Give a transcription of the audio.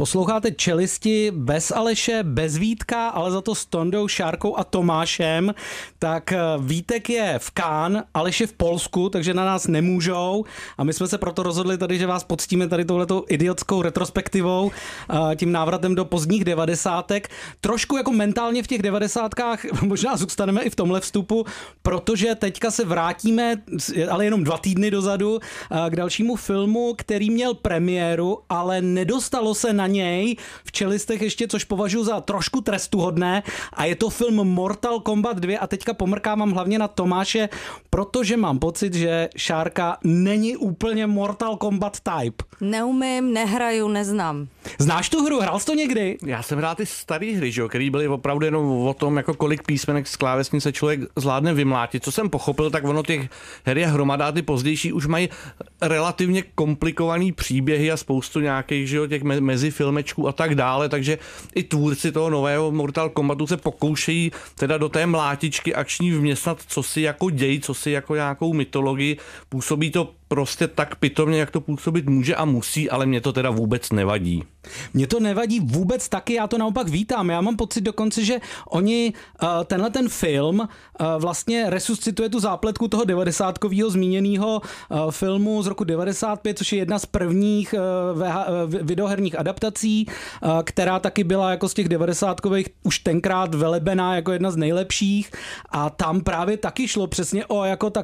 Posloucháte Čelisti bez Aleše, bez Vítka, ale za to s Tondou, Šárkou a Tomášem. Tak Vítek je v Cannes, Aleš je v Polsku, takže na nás nemůžou a my jsme se proto rozhodli tady, že vás poctíme tady touhletou idiotskou retrospektivou, tím návratem do pozdních 90. Trošku jako mentálně v těch 90. možná zůstaneme i v tomhle vstupu, protože teďka se vrátíme, ale jenom 2 týdny dozadu, k dalšímu filmu, který měl premiéru, ale nedostalo se na něj v Čelistech ještě, což považuji za trošku trestuhodné, a je to film Mortal Kombat 2 a teďka pomrkávám hlavně na Tomáše, protože mám pocit, že Šárka není úplně Mortal Kombat type. Neumím, nehraju, neznám. Znáš tu hru? Hrál jsi to někdy? Já jsem hrál ty staré hry, že jo, které byly opravdu jenom o tom, jako kolik písmenek z klávesnice člověk zvládne vymlátit. Co jsem pochopil, tak ono těch her je hromada, ty pozdější už mají relativně komplikovaný příběhy a spoustu nějakých, že jo, těch mezifilmečků a tak dále, takže i tvůrci toho nového Mortal Kombatu se pokoušejí teda do té mlátičky akční vměstnat, co si jako děj, co si jako nějakou mytologii. Působí to prostě tak pitomně, jak to působit může a musí, ale mě to teda vůbec nevadí. Mně to nevadí vůbec taky, já to naopak vítám. Já mám pocit dokonce, že oni tenhle ten film vlastně resuscituje tu zápletku toho 90kového zmíněného filmu z roku 95, což je jedna z prvních videoherních adaptací, která taky byla jako z těch 90kových už tenkrát velebená jako jedna z nejlepších, a tam právě taky šlo přesně o jako